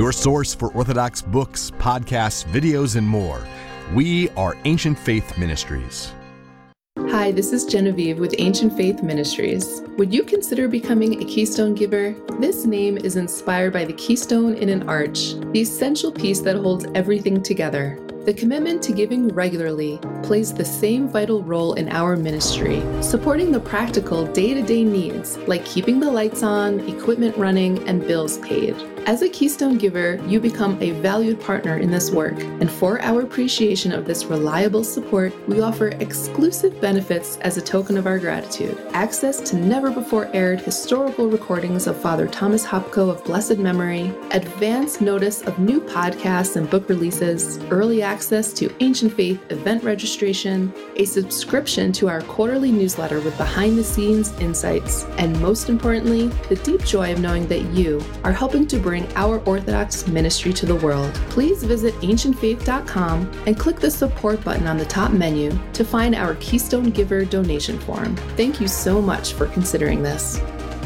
your source for Orthodox books, podcasts, videos, and more. We are Ancient Faith Ministries. Hi, this is Genevieve with Ancient Faith Ministries. Would you consider becoming a Keystone Giver? This name is inspired by the keystone in an arch, the essential piece that holds everything together. The commitment to giving regularly plays the same vital role in our ministry, supporting the practical day-to-day needs like keeping the lights on, equipment running, and bills paid. As a Keystone Giver, you become a valued partner in this work, and for our appreciation of this reliable support, we offer exclusive benefits as a token of our gratitude. Access to never-before-aired historical recordings of Father Thomas Hopko of blessed memory, advance notice of new podcasts and book releases, early access to Ancient Faith event registration, a subscription to our quarterly newsletter with behind-the-scenes insights, and most importantly, the deep joy of knowing that you are helping to bring our Orthodox ministry to the world. Please visit ancientfaith.com and click the support button on the top menu to find our Keystone Giver donation form. Thank you so much for considering this.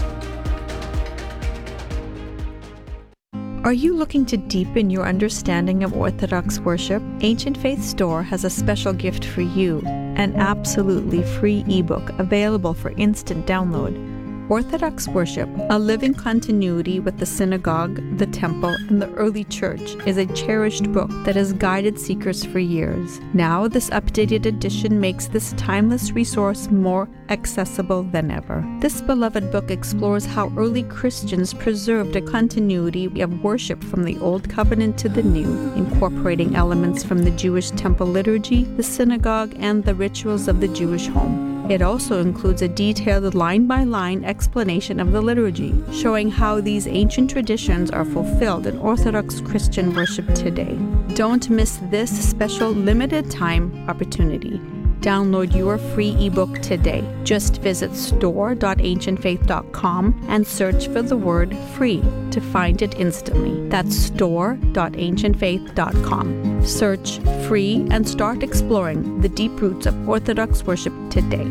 Are you looking to deepen your understanding of Orthodox worship? Ancient Faith Store has a special gift for you, an absolutely free ebook available for instant download. Orthodox Worship, a living continuity with the synagogue, the temple, and the early church, is a cherished book that has guided seekers for years. Now, this updated edition makes this timeless resource more accessible than ever. This beloved book explores how early Christians preserved a continuity of worship from the Old Covenant to the New, incorporating elements from the Jewish temple liturgy, the synagogue, and the rituals of the Jewish home. It also includes a detailed line-by-line explanation of the liturgy, showing how these ancient traditions are fulfilled in Orthodox Christian worship today. Don't miss this special limited-time opportunity. Download your free ebook today. Just visit store.ancientfaith.com and search for the word free to find it instantly. That's store.ancientfaith.com. Search free and start exploring the deep roots of Orthodox worship today.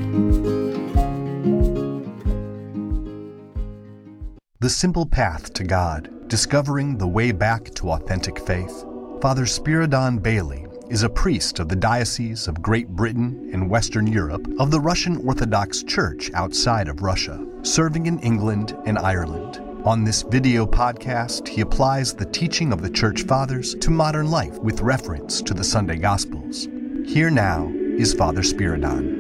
The Simple Path to God, Discovering the Way Back to Authentic Faith. Father Spiridon Bailey is a priest of the Diocese of Great Britain and Western Europe of the Russian Orthodox Church outside of Russia, serving in England and Ireland. On this video podcast, he applies the teaching of the Church Fathers to modern life with reference to the Sunday Gospels. Here now is Father Spiridon.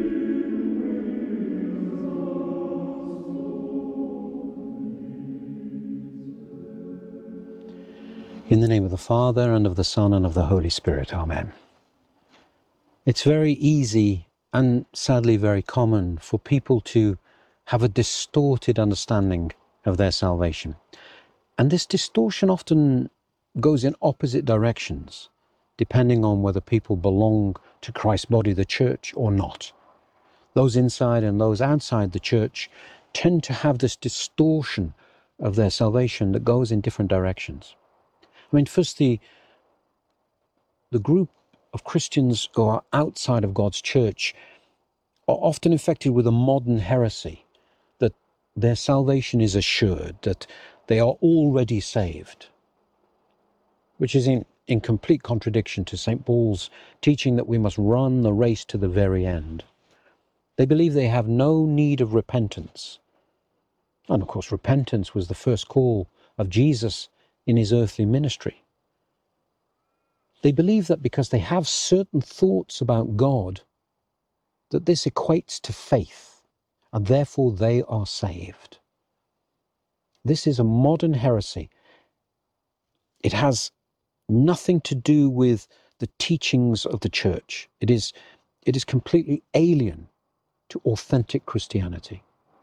In the name of the Father, and of the Son, and of the Holy Spirit. Amen. It's very easy and sadly very common for people to have a distorted understanding of their salvation. And this distortion often goes in opposite directions, depending on whether people belong to Christ's body, the church, or not. Those inside and those outside the church tend to have this distortion of their salvation that goes in different directions. I mean, first, the group of Christians who are outside of God's church are often infected with a modern heresy that their salvation is assured, that they are already saved, which is in complete contradiction to St. Paul's teaching that we must run the race to the very end. They believe they have no need of repentance. And of course, repentance was the first call of Jesus in his earthly ministry. They believe that because they have certain thoughts about God, that this equates to faith, and therefore they are saved. This is a modern heresy. It has nothing to do with the teachings of the church. It is completely alien to authentic Christianity.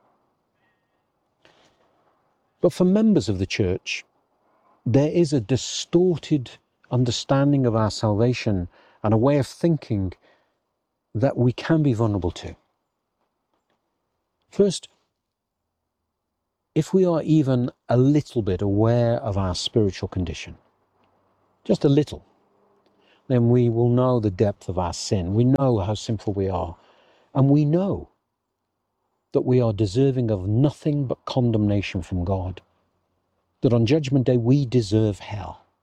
But for members of the church, there is a distorted understanding of our salvation and a way of thinking that we can be vulnerable to. First, if we are even a little bit aware of our spiritual condition, just a little, then we will know the depth of our sin. We know how sinful we are, and we know that we are deserving of nothing but condemnation from God, that on Judgment Day we deserve hell.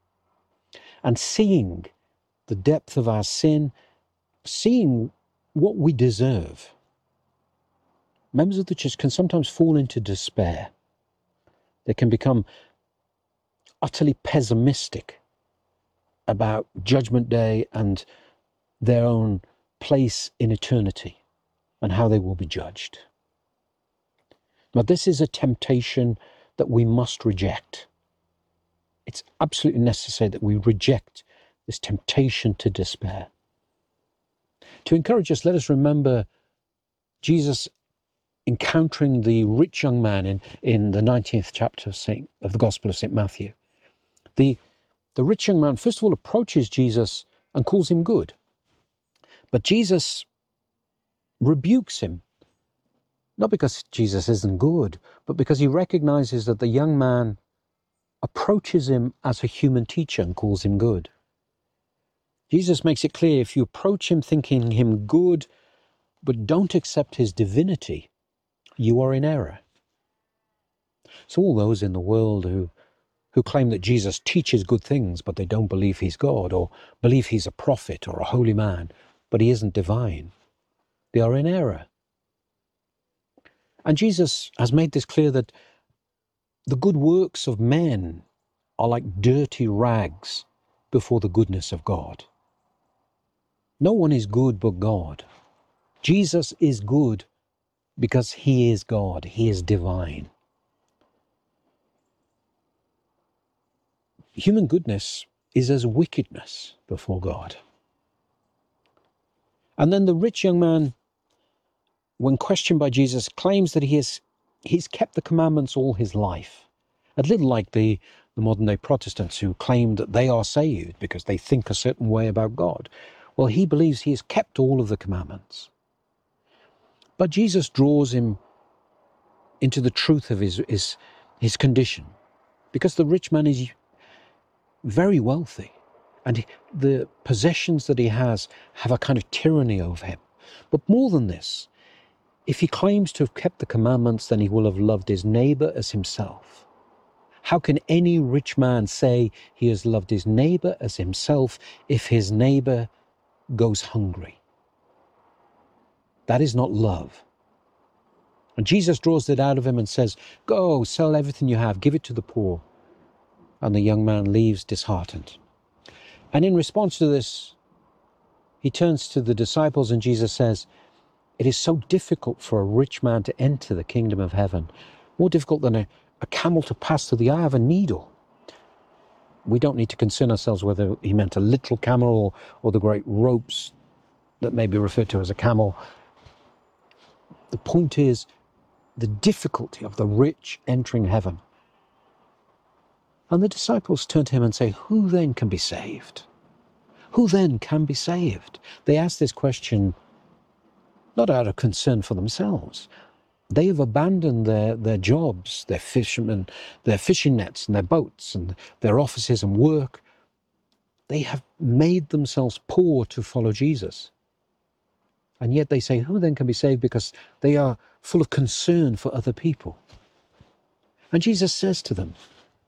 and seeing the depth of our sin, seeing what we deserve, members of the church can sometimes fall into despair. They can become utterly pessimistic about Judgment Day and their own place in eternity and how they will be judged. But this is a temptation that we must reject. It's absolutely necessary that we reject this temptation to despair. To encourage us, let us remember Jesus encountering the rich young man in the 19th chapter of the Gospel of St. Matthew. The rich young man, first of all, approaches Jesus and calls him good. But Jesus rebukes him, not because Jesus isn't good, but because he recognizes that the young man approaches him as a human teacher and calls him good. Jesus makes it clear, if you approach him thinking him good, but don't accept his divinity, you are in error. So all those in the world who claim that Jesus teaches good things, but they don't believe he's God, or believe he's a prophet or a holy man, but he isn't divine, they are in error. And Jesus has made this clear, that the good works of men are like dirty rags before the goodness of God. No one is good but God. Jesus is good because he is God, he is divine. Human goodness is as wickedness before God. And then the rich young man, when questioned by Jesus, claims that he's kept the commandments all his life. A little like the modern day Protestants who claim that they are saved because they think a certain way about God. Well, he believes he has kept all of the commandments. But Jesus draws him into the truth of his condition, because the rich man is very wealthy, and the possessions that he has have a kind of tyranny over him. But more than this, if he claims to have kept the commandments, then he will have loved his neighbor as himself. How can any rich man say he has loved his neighbor as himself if his neighbor goes hungry? That is not love. And Jesus draws it out of him and says, "Go, sell everything you have, give it to the poor." And the young man leaves disheartened. And in response to this, he turns to the disciples and Jesus says, "It is so difficult for a rich man to enter the kingdom of heaven, more difficult than a camel to pass through the eye of a needle." We don't need to concern ourselves whether he meant a literal camel or the great ropes that may be referred to as a camel. The point is the difficulty of the rich entering heaven. And the disciples turn to him and say, "Who then can be saved? Who then can be saved?" They ask this question not out of concern for themselves. They have abandoned their jobs, their fishermen, their fishing nets and their boats and their offices and work. They have made themselves poor to follow Jesus. And yet they say, "Who then can be saved?" because they are full of concern for other people. And Jesus says to them,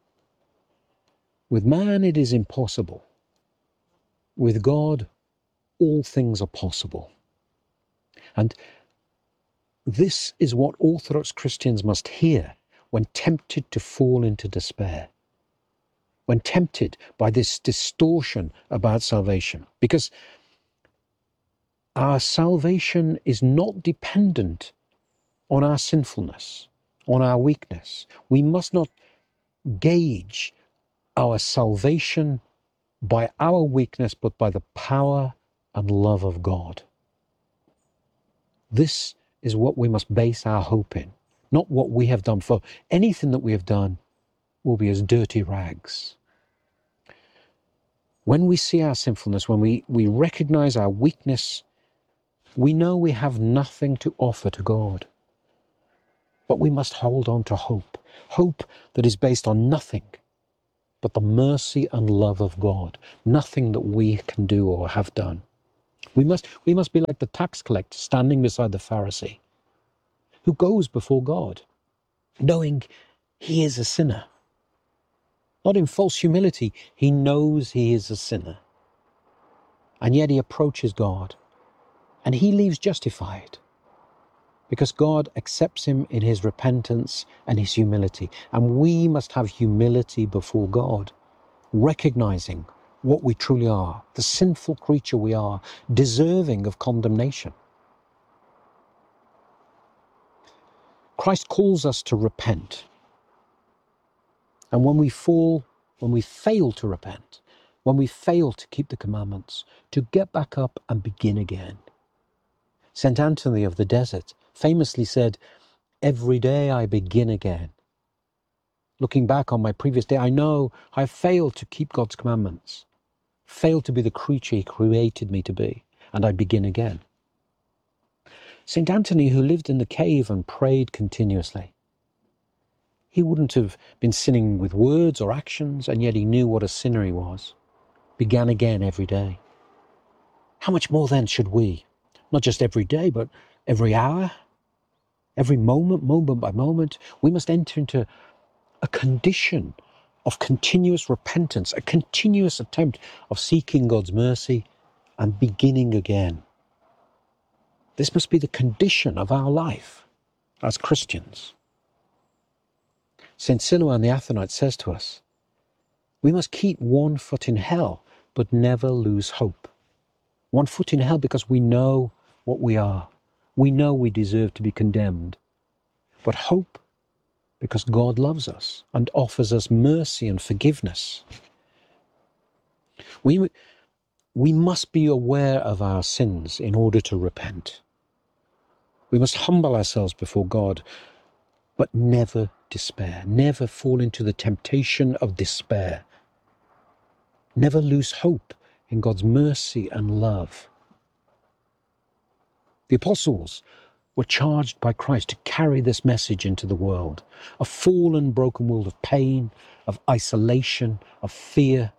"With man it is impossible. With God all things are possible." And this is what Orthodox Christians must hear when tempted to fall into despair, when tempted by this distortion about salvation. Because our salvation is not dependent on our sinfulness, on our weakness. We must not gauge our salvation by our weakness, but by the power and love of God. This is what we must base our hope in, not what we have done, for anything that we have done will be as dirty rags. When we see our sinfulness, when we recognize our weakness, we know we have nothing to offer to God. But we must hold on to hope, hope that is based on nothing but the mercy and love of God, nothing that we can do or have done. We must be like the tax collector standing beside the Pharisee, who goes before God, knowing he is a sinner. Not in false humility. He knows he is a sinner. And yet he approaches God. And he leaves justified. Because God accepts him in his repentance and his humility. And we must have humility before God, recognizing what we truly are, the sinful creature we are, deserving of condemnation. Christ calls us to repent. And when we fail to repent, when we fail to keep the commandments, to get back up and begin again. St. Anthony of the Desert famously said, "Every day I begin again. Looking back on my previous day, I know I failed to keep God's commandments, failed to be the creature he created me to be, and I begin again." St. Anthony, who lived in the cave and prayed continuously, he wouldn't have been sinning with words or actions, and yet he knew what a sinner he was, began again every day. How much more then should we, not just every day, but every hour, every moment by moment, we must enter into a condition of continuous repentance, a continuous attempt of seeking God's mercy and beginning again. This must be the condition of our life as Christians. St. Silouan the Athonite says to us, we must keep one foot in hell, but never lose hope. One foot in hell because we know what we are. We know we deserve to be condemned. But hope because God loves us and offers us mercy and forgiveness. We must be aware of our sins in order to repent. We must humble ourselves before God, but never despair, never fall into the temptation of despair. Never lose hope in God's mercy and love. The apostles were charged by Christ to carry this message into the world, a fallen, broken world of pain, of isolation, of fear,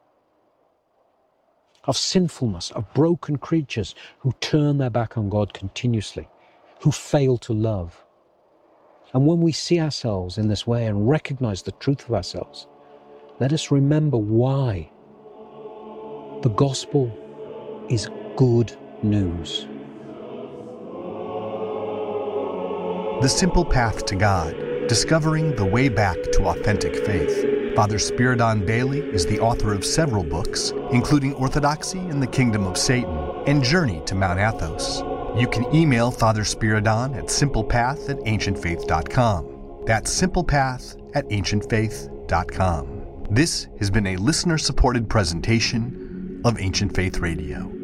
of sinfulness, of broken creatures who turn their back on God continuously, who fail to love. And when we see ourselves in this way and recognize the truth of ourselves, let us remember why the gospel is good news. The Simple Path to God, Discovering the Way Back to Authentic Faith. Father Spiridon Bailey is the author of several books, including Orthodoxy in the Kingdom of Satan and Journey to Mount Athos. You can email Father Spiridon at simplepath@ancientfaith.com. That's simplepath@ancientfaith.com. This has been a listener-supported presentation of Ancient Faith Radio.